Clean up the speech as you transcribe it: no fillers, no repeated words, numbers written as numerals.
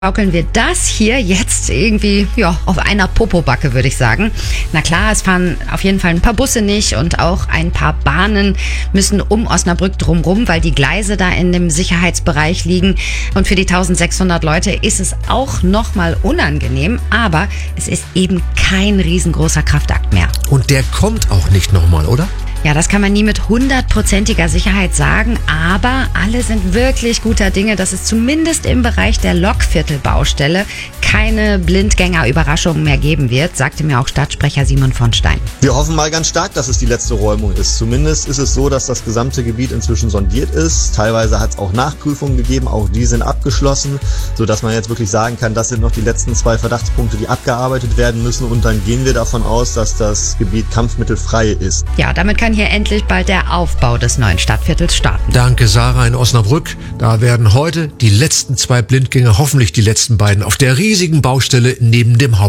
Schaukeln wir das hier jetzt irgendwie auf einer Popobacke, würde ich sagen. Na klar, es fahren auf jeden Fall ein paar Busse nicht und auch ein paar Bahnen müssen um Osnabrück drumrum, weil die Gleise da in dem Sicherheitsbereich liegen. Und für die 1600 Leute ist es auch nochmal unangenehm, aber es ist eben kein riesengroßer Kraftakt mehr. Und der kommt auch nicht nochmal, oder? Ja, das kann man nie mit 100%iger Sicherheit sagen, aber alle sind wirklich guter Dinge, dass es zumindest im Bereich der Lokviertelbaustelle keine Blindgänger-Überraschungen mehr geben wird, sagte mir auch Stadtsprecher Simon von Stein. Wir hoffen mal ganz stark, dass es die letzte Räumung ist. Zumindest ist es so, dass das gesamte Gebiet inzwischen sondiert ist. Teilweise hat es auch Nachprüfungen gegeben, auch die sind abgeschlossen, sodass man jetzt wirklich sagen kann, das sind noch die letzten 2 Verdachtspunkte, die abgearbeitet werden müssen, und dann gehen wir davon aus, dass das Gebiet kampfmittelfrei ist. Ja, damit kann hier endlich bald der Aufbau des neuen Stadtviertels starten. Danke, Sarah in Osnabrück. Da werden heute die letzten 2 Blindgänger, hoffentlich die letzten beiden, auf der riesigen Baustelle neben dem Haupt